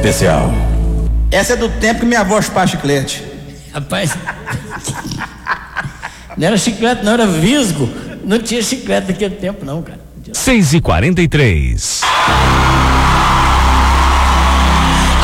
especial. Essa é do tempo que minha avó chupava chiclete. Rapaz, não era chiclete, não, era visgo. Não tinha chiclete naquele tempo, não, cara. 6h43.